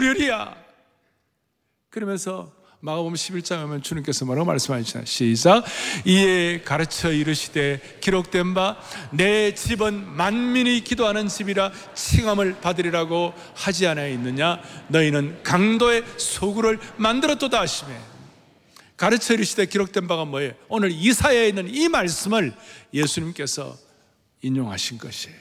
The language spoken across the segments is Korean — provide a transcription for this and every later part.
차별이야. 그러면서 마가복음 11장 하면 주님께서 뭐라고 말씀하시잖아요. 시작. 이에 가르쳐 이르시되 기록된 바 내 집은 만민이 기도하는 집이라 칭함을 받으리라고 하지 않아 있느냐. 너희는 강도의 소굴을 만들었도다 하시매. 가르쳐 이르시되 기록된 바가 뭐예요? 오늘 이사야에 있는 이 말씀을 예수님께서 인용하신 것이에요.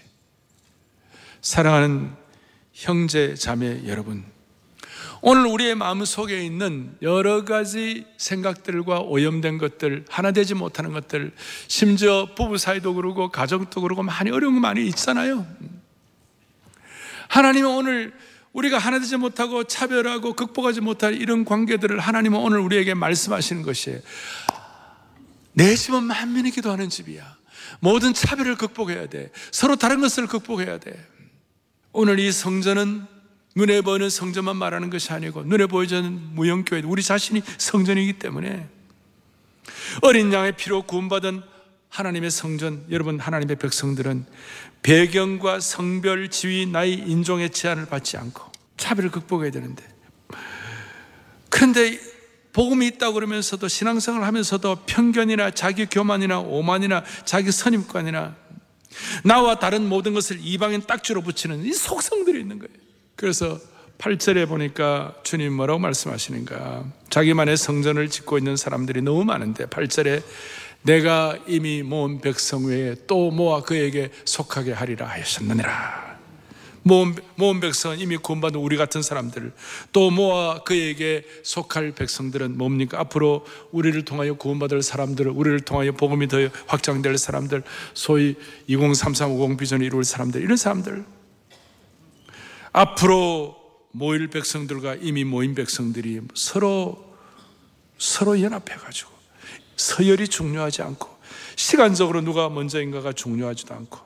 사랑하는 형제 자매 여러분, 오늘 우리의 마음속에 있는 여러 가지 생각들과 오염된 것들, 하나 되지 못하는 것들, 심지어 부부 사이도 그러고 가정도 그러고 많이 어려운 거 많이 있잖아요. 하나님은 오늘 우리가 하나 되지 못하고 차별하고 극복하지 못할 이런 관계들을 하나님은 오늘 우리에게 말씀하시는 것이에요. 내 집은 만민이 기도하는 집이야. 모든 차별을 극복해야 돼. 서로 다른 것을 극복해야 돼. 오늘 이 성전은 눈에 보이는 성전만 말하는 것이 아니고 눈에 보이는 무형교회, 우리 자신이 성전이기 때문에 어린 양의 피로 구원받은 하나님의 성전, 여러분 하나님의 백성들은 배경과 성별, 지위, 나이, 인종의 제한을 받지 않고 차별을 극복해야 되는데, 그런데 복음이 있다고 그러면서도 신앙생활을 하면서도 편견이나 자기 교만이나 오만이나 자기 선입관이나 나와 다른 모든 것을 이방인 딱지로 붙이는 이 속성들이 있는 거예요. 그래서 8절에 보니까 주님 뭐라고 말씀하시는가? 자기만의 성전을 짓고 있는 사람들이 너무 많은데 8절에 내가 이미 모은 백성 외에 또 모아 그에게 속하게 하리라 하셨느니라. 모은 백성은 이미 구원받은 우리 같은 사람들, 또 모아 그에게 속할 백성들은 뭡니까? 앞으로 우리를 통하여 구원받을 사람들, 우리를 통하여 복음이 더 확장될 사람들, 소위 203350 비전을 이룰 사람들, 이런 사람들, 앞으로 모일 백성들과 이미 모인 백성들이 서로 연합해가지고 서열이 중요하지 않고 시간적으로 누가 먼저인가가 중요하지도 않고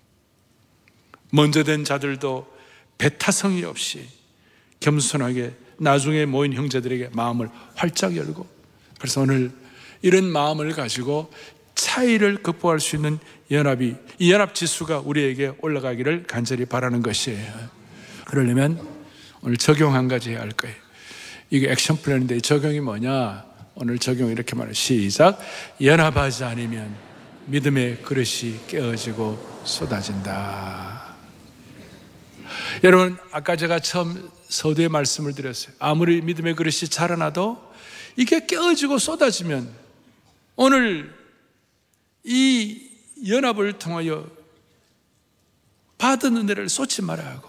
먼저 된 자들도 배타성이 없이 겸손하게 나중에 모인 형제들에게 마음을 활짝 열고, 그래서 오늘 이런 마음을 가지고 차이를 극복할 수 있는 연합이, 이 연합지수가 우리에게 올라가기를 간절히 바라는 것이에요. 그러려면 오늘 적용 한 가지 해야 할 거예요. 이게 액션 플랜인데 적용이 뭐냐? 오늘 적용 이렇게 말해요. 시작. 연합하지 않으면 믿음의 그릇이 깨어지고 쏟아진다. 여러분, 아까 제가 처음 서두에 말씀을 드렸어요. 아무리 믿음의 그릇이 자라나도 이게 깨어지고 쏟아지면 오늘 이 연합을 통하여 받은 은혜를 쏟지 말아야 하고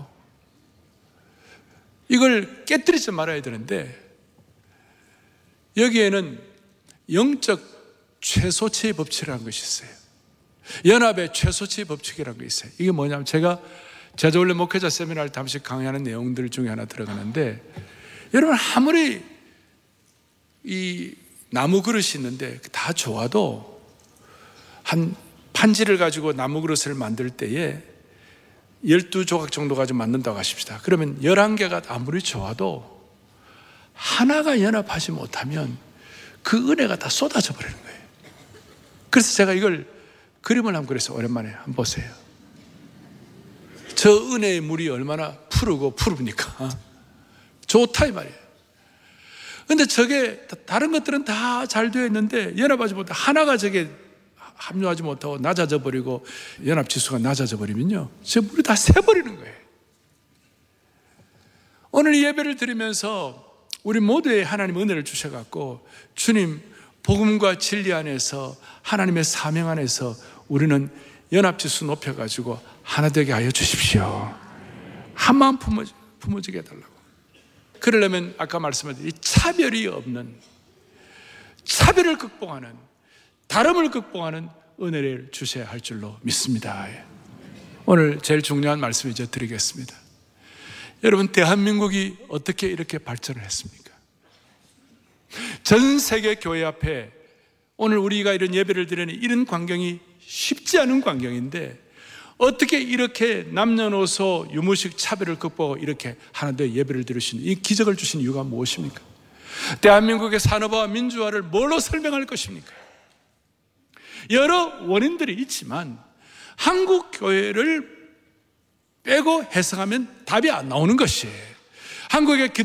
이걸 깨뜨리지 말아야 되는데, 여기에는 영적 최소치의 법칙이라는 것이 있어요. 연합의 최소치의 법칙이라는 게 있어요. 이게 뭐냐면 제가 원래 목회자 세미나를 잠시 강의하는 내용들 중에 하나 들어가는데, 여러분 아무리 이 나무 그릇이 있는데 다 좋아도 한 판지를 가지고 나무 그릇을 만들 때에 12조각 정도 가지고 만든다고 하십시다. 그러면 11개가 아무리 좋아도 하나가 연합하지 못하면 그 은혜가 다 쏟아져 버리는 거예요. 그래서 제가 이걸 그림을 한번 그려서 오랜만에 한번 보세요. 저 은혜의 물이 얼마나 푸릅니까? 좋다 이 말이에요. 근데 저게 다른 것들은 다 잘 되어 있는데 연합하지 못해 하나가 저게 합류하지 못하고 낮아져 버리고 연합지수가 낮아져 버리면요, 저 물이 다 새버리는 거예요. 오늘 이 예배를 드리면서 우리 모두의 하나님 은혜를 주셔갖고 주님 복음과 진리 안에서 하나님의 사명 안에서 우리는 연합지수 높여가지고 하나 되게 하여 주십시오. 한 마음 품어지게 해달라고. 그러려면 아까 말씀하신 이 차별이 없는, 차별을 극복하는, 다름을 극복하는 은혜를 주셔야 할 줄로 믿습니다. 오늘 제일 중요한 말씀을 이제 드리겠습니다. 여러분, 대한민국이 어떻게 이렇게 발전을 했습니까? 전 세계 교회 앞에 오늘 우리가 이런 예배를 드리는 이런 광경이 쉽지 않은 광경인데, 어떻게 이렇게 남녀노소 유무식 차별을 극복하고 이렇게 하나님의 예배를 드리신 이 기적을 주신 이유가 무엇입니까? 대한민국의 산업화와 민주화를 뭘로 설명할 것입니까? 여러 원인들이 있지만 한국 교회를 빼고 해석하면 답이 안 나오는 것이에요. 한국의